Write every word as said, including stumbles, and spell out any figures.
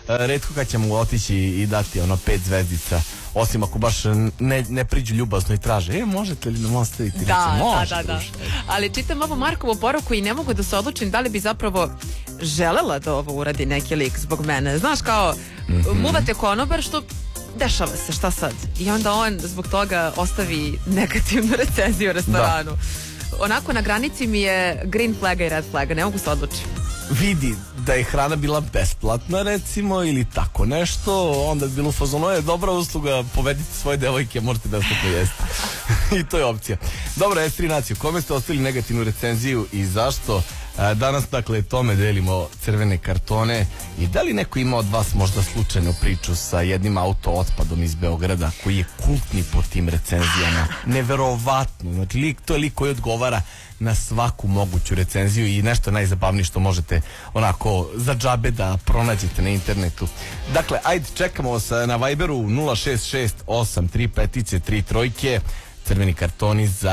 retko kad ćemo otići i dati ono pet zvezdica, osim ako baš ne, ne priđu ljubazno i traže, e, možete li nam ostaviti? Da, Može, da, da, da. druže. Ali čitam ovu Markovu poruku i ne mogu da se odlučim da li bi zapravo želela da ovo uradi neki lik zbog mene. Znaš, kao, mm-hmm. muvate konobar, što dešava se, šta sad? I onda on zbog toga ostavi negativnu recenziju u restoranu. Da. Onako, na granici mi je green flaga i red flaga, ne mogu se odlučiti. Vidi da je hrana bila besplatna, recimo, ili tako nešto, onda bi bilo u fazonu, je dobra usluga, povedite svoje devojke, možete besplatno jesti. I to je opcija. Dobro, es tri Nacio, kome ste ostavili negativnu recenziju i zašto? Danas, dakle, tome delimo crvene kartone. I da li neko ima od vas možda slučajnu priču sa jednim auto otpadom iz Beograda koji je kultni po tim recenzijama? Neverovatno. Znači, lik, to je lik koji odgovara na svaku moguću recenziju i nešto najzabavnije što možete onako za džabe da pronađete na internetu. Dakle, ajde, čekamo vas na Viberu nula šest šest osam tri pet tri trojke, crveni kartoni za